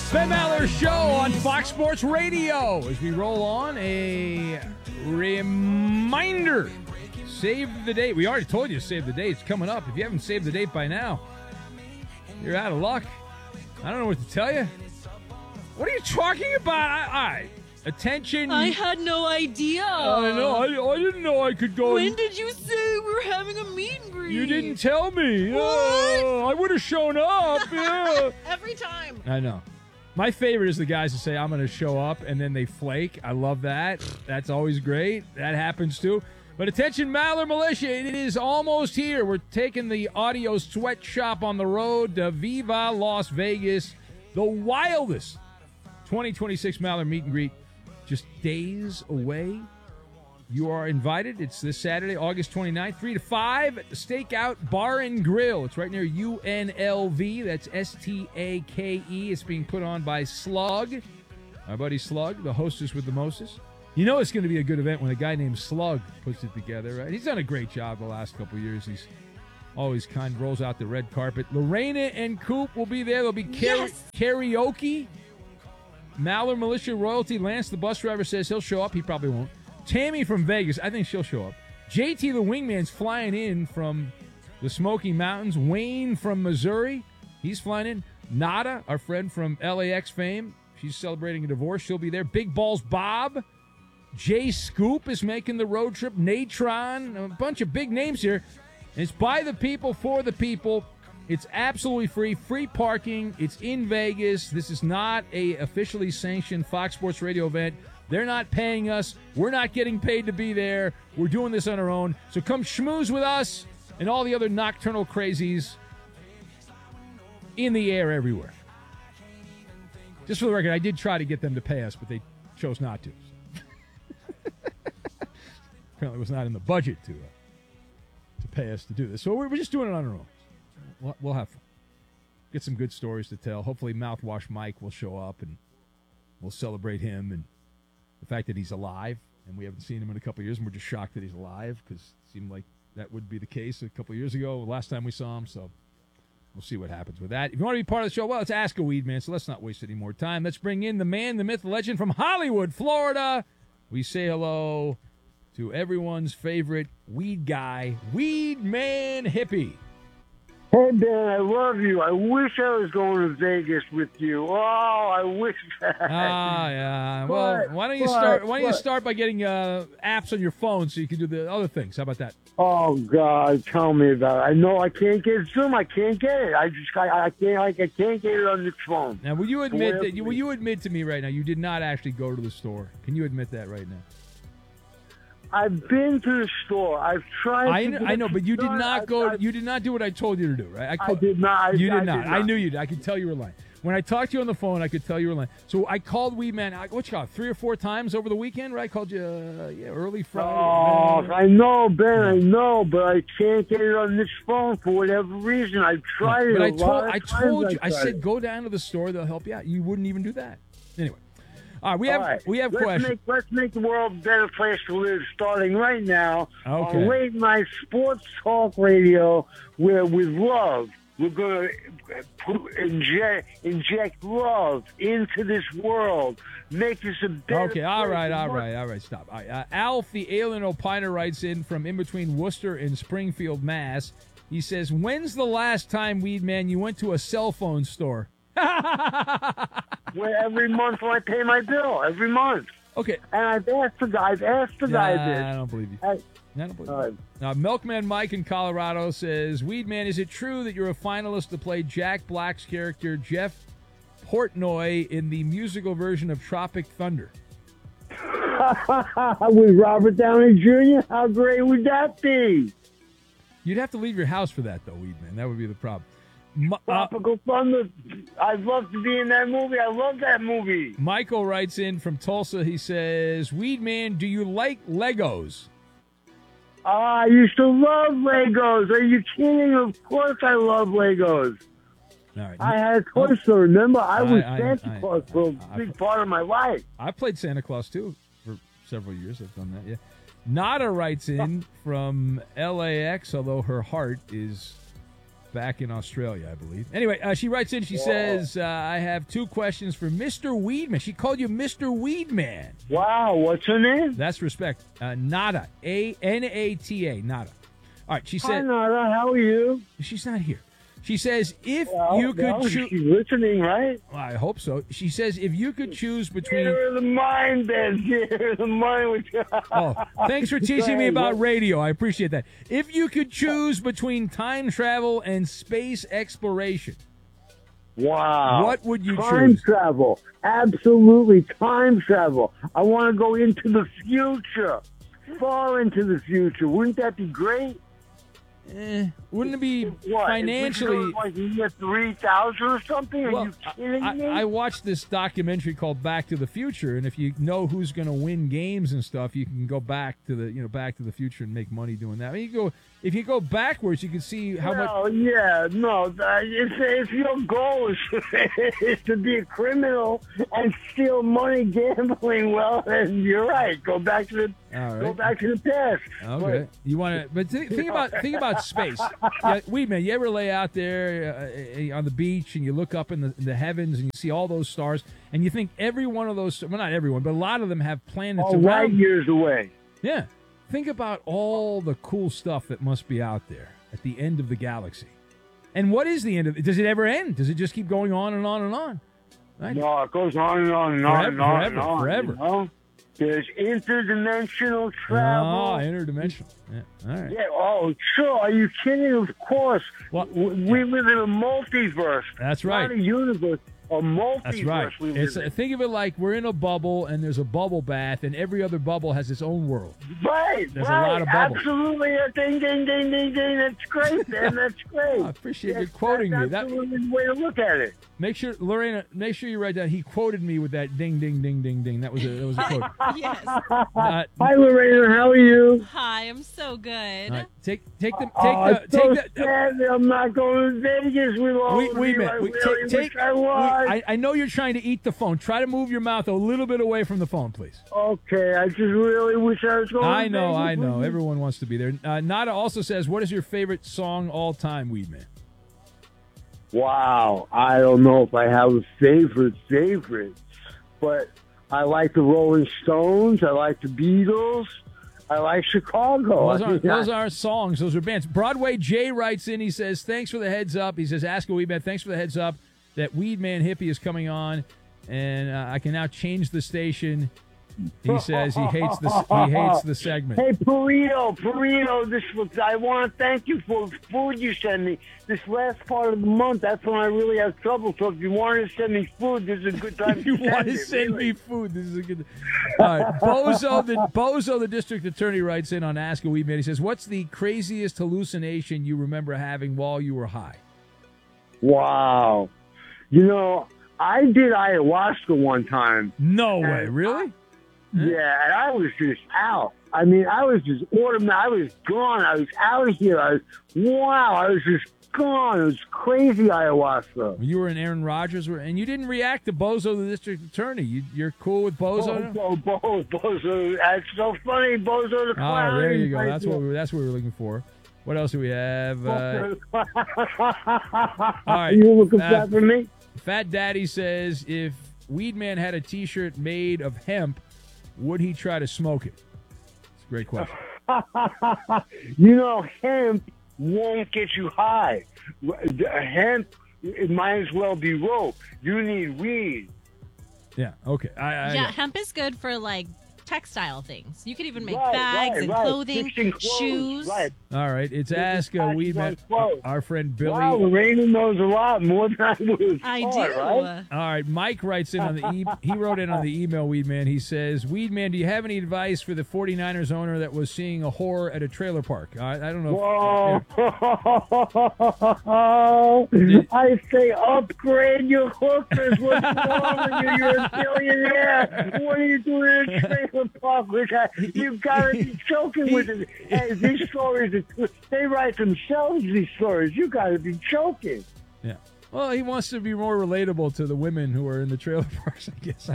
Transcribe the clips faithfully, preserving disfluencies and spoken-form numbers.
Ben Maller Show on Fox Sports Radio. As we roll on, a reminder. Save the date. We already told you to save the date. It's coming up. If you haven't saved the date by now, you're out of luck. I don't know what to tell you. What are you talking about? I, I attention. I had no idea. I know. I, I didn't know I could go. When did you say we were having a meet and greet? You didn't tell me. What? Oh, I would have shown up. Yeah. Every time. I know. My favorite is the guys that say, I'm going to show up, and then they flake. I love that. That's always great. That happens, too. But attention, Maller Militia, it is almost here. We're taking the audio sweatshop on the road to Viva Las Vegas, the wildest twenty twenty-six Maller meet and greet, just days away. You are invited. It's this Saturday, August twenty-ninth, three to five at the Stakeout Bar and Grill. It's right near U N L V. That's S T A K E. It's being put on by Slug, our buddy Slug, the hostess with the mostest. You know it's going to be a good event when a guy named Slug puts it together, right? He's done a great job the last couple of years. He's always kind of rolls out the red carpet. Lorena and Coop will be there. There'll be kara- Yes. karaoke. Maller Militia Royalty. Lance, the bus driver, says he'll show up. He probably won't. Tammy from Vegas, I think she'll show up. J T the Wingman's flying in from the Smoky Mountains. Wayne from Missouri, he's flying in. Nada, our friend from L A X fame, she's celebrating a divorce. She'll be there. Big Balls Bob. Jay Scoop is making the road trip. Natron, a bunch of big names here. And it's by the people, for the people. It's absolutely free. Free parking. It's in Vegas. This is not a officially sanctioned Fox Sports Radio event. They're not paying us. We're not getting paid to be there. We're doing this on our own. So come schmooze with us and all the other nocturnal crazies in the air everywhere. Just for the record, I did try to get them to pay us, but they chose not to. Apparently it was not in the budget to uh, to pay us to do this. So we're, we're just doing it on our own. We'll, we'll have fun. Get some good stories to tell. Hopefully Mouthwash Mike will show up and we'll celebrate him and the fact that he's alive, and we haven't seen him in a couple of years, and we're just shocked that he's alive because it seemed like that would be the case a couple of years ago, last time we saw him, so we'll see what happens with that. If you want to be part of the show, well, let's ask a weed man, so let's not waste any more time. Let's bring in the man, the myth, the legend from Hollywood, Florida. We say hello to everyone's favorite weed guy, Weed Man Hippie. Hey, Ben, I love you. I wish I was going to Vegas with you. Oh, I wish that. Ah, yeah. Well, But- why don't you but- start? Why don't you but- start by getting uh, apps on your phone so you can do the other things? How about that? Oh, God, tell me about it. I know I can't get Zoom. I can't get it. I just, I, I can't, I can't get it on this phone. Now, will you admit Where- that? You, will you admit to me right now you did not actually go to the store? Can you admit that right now? I've been to the store. I've tried. I, to kn- get I know, but you did done. not I- go. I- You did not do what I told you to do, right? I called- did not. I, You did I not. Did I knew you did. I could tell you were lying. When I talked to you on the phone, I could tell you were lying. So I called Weed Man. I- What you call it, three or four times over the weekend, right? I called you, uh, yeah, early Friday. Oh, man. I know, Ben. I know, but I can't get it on this phone for whatever reason. I've tried But it I a told, lot of I times. told you. I tried said it. go down to the store. They'll help you out. You wouldn't even do that. Anyway, all right. We have All right. we have let's questions. Make, let's make the world a better place to live, starting right now Okay. on Late Night Sports Talk Radio, where with love, we're going to inject, inject love into this world, make us a better Okay, all place. right, all right, all right, stop. All right, uh, Alf, the alien opiner, writes in from in between Worcester and Springfield, Mass. He says, when's the last time, Weed Man, you went to a cell phone store? Where every month when I pay my bill, every month. Okay. And I've asked the guy, I've asked the guy Nah, this. I don't believe you. I, I don't believe all right. you. Now, Milkman Mike in Colorado says, Weed Man, is it true that you're a finalist to play Jack Black's character, Jeff Portnoy, in the musical version of Tropic Thunder? With Robert Downey Junior, how great would that be? You'd have to leave your house for that, though, Weed Man. That would be the problem. M- uh, Tropical Thunder. I'd love to be in that movie. I love that movie. Michael writes in from Tulsa. He says, Weed Man, do you like Legos? Ah, I used to love Legos. Are you kidding? Of course I love Legos. All right. I had a toy store. Remember, I was I- I- Santa I- Claus for I- a big part of my life. I played Santa Claus, too, for several years. I've done that, yeah. Nada writes in from L A X, although her heart is back in Australia, I believe. Anyway, uh, she writes in. She Whoa. says, uh, "I have two questions for Mister Weedman." She called you Mister Weedman. Wow, what's her name? That's respect. Uh, Nada, A N A T A, Nada. All right, she Hi, said Nada. How are you? she's not here. She says if Well, you could well, choose. she's listening, right? I hope so. She says if you could choose between. Here the mind, Ben. Here the mind. With Oh, thanks for teaching me about radio. I appreciate that. If you could choose between time travel and space exploration, Wow. what would you time choose? travel. Absolutely time travel. I want to go into the future. Far into the future. Wouldn't that be great? Eh, wouldn't it be What? financially? If we go, like year three thousand or something? Are Well, you kidding I, me? I watched this documentary called Back to the Future, and if you know who's going to win games and stuff, you can go back to the you know Back to the Future and make money doing that. I mean, you go if you go backwards, you can see how much. Well, yeah, no. uh, If, if your goal is, is to be a criminal and steal money gambling, well, then you're right. Go back to the All go right. back to the past. Okay, you want to, but think, think about think about space. Yeah, Weedman, you ever lay out there uh, on the beach and you look up in the, in the heavens and you see all those stars, and you think every one of those, well, not everyone, but a lot of them have planets All around. light years away. Yeah, think about all the cool stuff that must be out there at the end of the galaxy. And what is the end of it? Does it ever end? Does it just keep going on and on and on? Right? No, it goes on and on and on Forever, and on and forever, on. forever. You know? There's interdimensional travel. Oh, interdimensional. Yeah. All right. Yeah, oh, sure. Are you kidding? Of course. Well, we, we live in a multiverse. That's right. Not a universe, a multiverse. That's right. We live It's, in. think of it like we're in a bubble and there's a bubble bath, and every other bubble has its own world. Right, There's a right. lot of bubbles. Absolutely. Ding, ding, ding, ding, ding. That's great, man. That's great. I appreciate you That's- quoting me. that's That absolutely the way to look at it. make sure, Lorena, make sure you write down. He quoted me with that ding, ding, ding, ding, ding. That was a that was a quote. Yes. Uh, Hi, Lorena. How are you? Hi, I'm so good. all right, take take the take oh, the it's so take the. sad that I'm not going to Vegas with all We, of we you. met. I We, really take, take, wish I we- was. I, I know you're trying to eat the phone. Try to move your mouth a little bit away from the phone, please. Okay, I just really wish I was going I to know, Vegas I with know. you. Everyone wants to be there. Uh, Nada also says, "What is your favorite song all time, Weedman?" Wow, I don't know if I have a favorite favorite, but I like the Rolling Stones. I like the Beatles. I like Chicago. Those I aren't, mean, I- those aren't songs. Those are bands. Broadway Jay writes in. He says, "Thanks for the heads up." He says, "Ask a Weedman. Thanks for the heads up that Weedman Hippie is coming on, and uh, I can now change the station." He says he hates the he hates the segment. Hey, Burrito, Burrito, this was, I want to thank you for the food you sent me. This last part of the month, that's when I really have trouble. So if you wanted to send me food, this is a good time If you to send want to it, send really. me food, this is a good. All right, Bozo the Bozo the district attorney writes in on Ask a Weedman. He says, "What's the craziest hallucination you remember having while you were high?" Wow. You know, I did ayahuasca one time. No way, And really? Yeah, and I was just out. I mean, I was just automatic. I was gone. I was out of here. I was, wow, I was just gone. It was crazy ayahuasca. You were in Aaron Rodgers, and you didn't react to Bozo the district attorney. You, you're cool with Bozo? Bozo, Bozo, Bozo. That's so funny, Bozo the clown. Oh, there you go. That's what we were, that's what we were looking for. What else do we have? Uh, all right. You looking Uh, back for me? Fat Daddy says, if Weedman had a T-shirt made of hemp, would he try to smoke it? It's a great question. You know, hemp won't get you high. Hemp, it might as well be rope. You need weed. Yeah. Okay. I, I, Yeah, hemp is good for like textile things. You could even make Right, bags right, and right. clothing, Fixing clothes, shoes. Right. All right. It's This is Ask a patches Weedman. on clothes. Our friend Billy. Wow, Lorena knows a lot more than I would have I thought, do. right? All right, Mike writes in on the e- he wrote in on the email, Weedman. He says, "Weedman, do you have any advice for the 49ers owner that was seeing a whore at a trailer park?" I, I don't know. Whoa! I say upgrade your hookers. What's wrong with you? You're a billionaire. What are you doing in a trailer park with that? You've got to be joking with it. Hey, these stories, are, they write themselves, these stories. You got to be joking. Yeah. Well, he wants to be more relatable to the women who are in the trailer parks, I guess.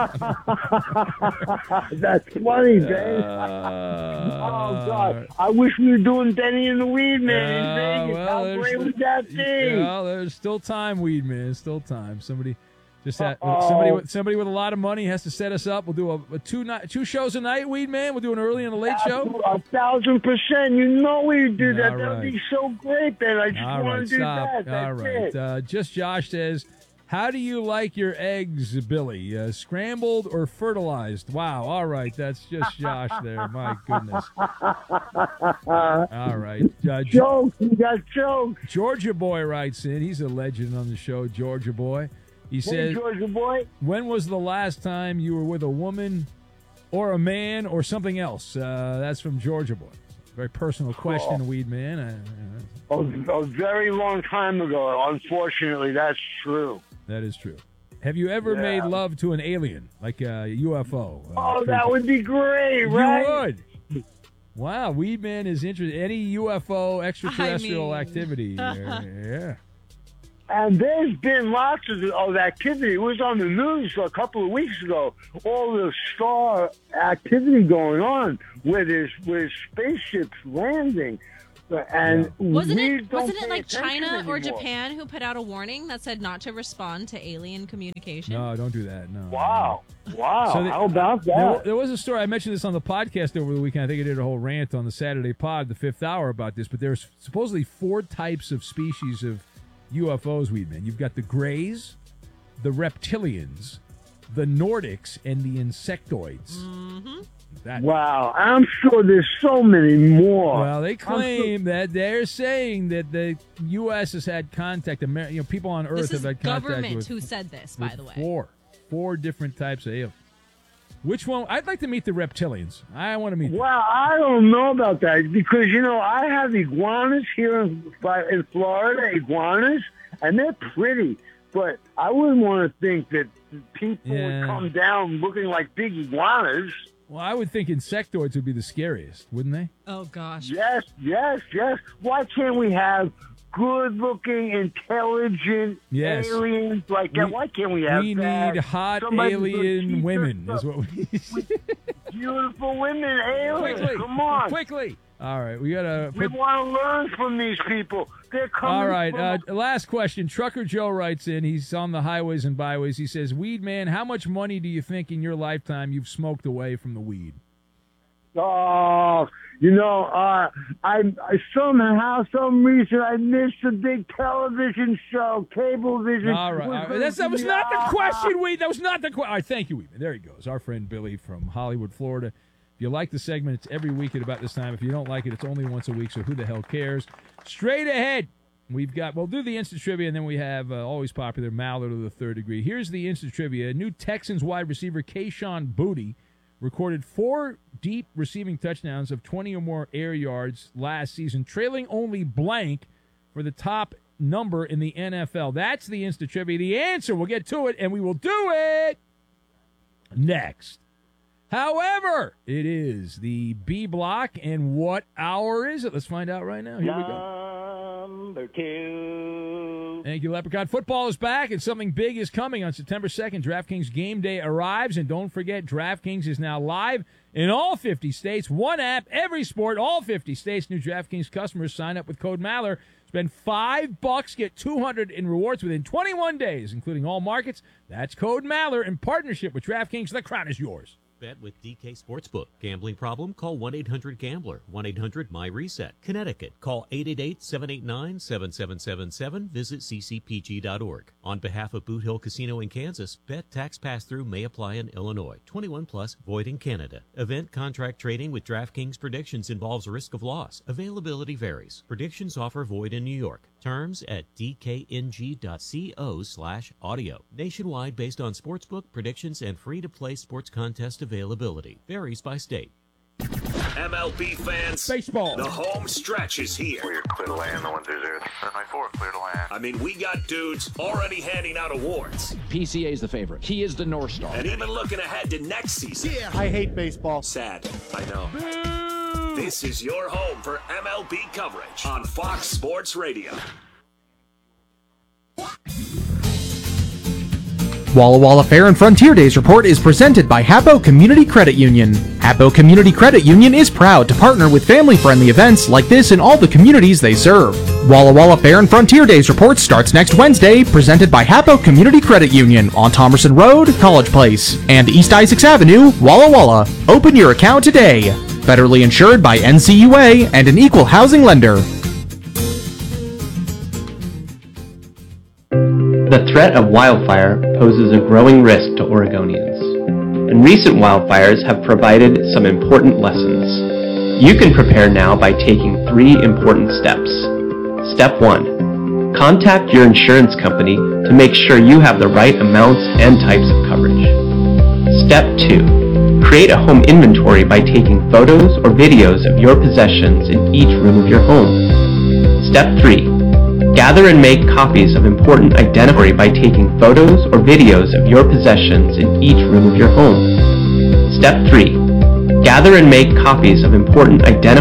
I don't That's funny, Dave. Uh, oh, God. I wish we were doing Benny and the Weed Man Uh, in Vegas. well, How there's great still- was that thing? Well, there's still time, Weed Man. Still time. Somebody just had, Uh-oh. somebody with somebody with a lot of money has to set us up. We'll do a, a two night, two shows a night, Weed Man. We'll do an early and a late show. A thousand percent. You know we do that. All That would right. be so great, Ben. I just All want right, to do stop. that. That's All right. it. Uh, just Josh says, how do you like your eggs, Billy? Uh, scrambled or fertilized? Wow. All right. That's just Josh there. My goodness. All right. Uh, Ge- Jokes. You got jokes. Georgia Boy writes in. He's a legend on the show, Georgia Boy. He Hey, says, Georgia boy. when was the last time you were with a woman or a man or something else? Uh, that's from Georgia Boy. Very personal question, Oh. Weed Man. I, I, A, a very long time ago. Unfortunately, that's true. that is true. Have you ever Yeah. made love to an alien, like a U F O? uh, Oh, that creature? would be great, You right? would. Wow, Weed Man is interested. Any U F O extraterrestrial mean- activity? uh, yeah. And there's been lots of, of activity. It was on the news a couple of weeks ago. All the star activity going on where there's where spaceships landing, and Wasn't we it don't wasn't it pay like attention China or anymore. Japan who put out a warning that said not to respond to alien communication? No, don't do that. No. Wow, wow! So the- How about There, that? there was a story. I mentioned this on the podcast over the weekend. I think I did a whole rant on the Saturday pod, the fifth hour, about this. But there's supposedly four types of species of U F Os, Weed Man. You've got the Greys, the Reptilians, the Nordics, and the Insectoids. Mm-hmm. That, Wow, I'm sure there's so many more. Well, they I'm claim that they're saying that the U S has had contact. Amer- You know, people on Earth This is have had contact government with, who said this, by with the way. four, four different types of aliens. Which one? I'd like to meet the Reptilians. I want to meet. them. Well, I don't know about that because, you know, I have iguanas here in, in Florida, iguanas, and they're pretty. But I wouldn't want to think that people Yeah. would come down looking like big iguanas. Well, I would think insectoids would be the scariest, wouldn't they? Oh gosh. Yes, yes, yes. Why can't we have good-looking, intelligent Yes. aliens like that? We- Why can't we have We that? need hot Somebody to alien teach women, us is what we need. Beautiful women, aliens. Quickly, Come on. quickly. All right, we gotta. We Put, want to learn from these people. They're coming. all right, from uh, last question. Trucker Joe writes in. He's on the highways and byways. He says, "Weed Man, how much money do you think in your lifetime you've smoked away from the weed?" Oh, you know, uh, I, I somehow, some reason, I missed a big television show, cable vision. All right, all right. That's, that was not the question, Weed. That was not the question. All right, thank you, Weed. There he goes. Our friend Billy from Hollywood, Florida. If you like the segment, it's every week at about this time. If you don't like it, it's only once a week, so who the hell cares? Straight ahead, we've got, we'll do the instant trivia, and then we have uh, always popular Mallard of the third degree. Here's the instant trivia. New Texans wide receiver Kayshon Boutte recorded four deep receiving touchdowns of twenty or more air yards last season, trailing only blank for the top number in the N F L. That's the instant trivia. The answer, we'll get to it, and we will do it next. However, it is the B block, and what hour is it? Let's find out right now. Here we go. Number two. Thank you, Leprechaun. Football is back, and something big is coming on September second. DraftKings Game Day arrives, and don't forget, DraftKings is now live in all fifty states. One app, every sport, all fifty states. New DraftKings customers sign up with code Maller. Spend five bucks, get two hundred in rewards within twenty-one days, including all markets. That's code Maller in partnership with DraftKings. The crown is yours. Bet with D K Sportsbook. Gambling problem? Call one eight hundred gambler. one eight hundred M Y reset. Connecticut. Call eight eight eight, seven eight nine, seven seven seven seven. Visit c c p g dot org. On behalf of Boot Hill Casino in Kansas, bet tax pass-through may apply in Illinois. twenty-one plus, void in Canada. Event contract trading with DraftKings Predictions involves risk of loss. Availability varies. Predictions offer void in New York. Terms at d k n g dot co slash audio. Nationwide based on sportsbook, predictions, and free-to-play sports contest availability. Varies by state. M L B fans, Baseball. the home stretch is here. We're clear to land, the one through zero. seven nine four, clear to land. I mean, we got dudes already handing out awards P C A is the favorite. He is the North Star. and even looking ahead to next season. I hate baseball. Sad, I know. This is your home for M L B coverage on Fox Sports Radio. Walla Walla Fair and Frontier Days report is presented by Hapo Community Credit Union. Hapo Community Credit Union is proud to partner with family-friendly events like this in all the communities they serve. Walla Walla Fair and Frontier Days report starts next Wednesday, presented by Hapo Community Credit Union on Thomerson Road, College Place, and East Isaacs Avenue, Walla Walla. Open your account today. Federally insured by N C U A and an equal housing lender. The threat of wildfire poses a growing risk to Oregonians, and recent wildfires have provided some important lessons. You can prepare now by taking three important steps. Step one. Contact your insurance company to make sure you have the right amounts and types of coverage. Step two. Create a home inventory by taking photos or videos of your possessions in each room of your home. Step three. Gather and make copies of important identifiers by taking photos or videos of your possessions in each room of your home. Step three. Gather and make copies of important identifiers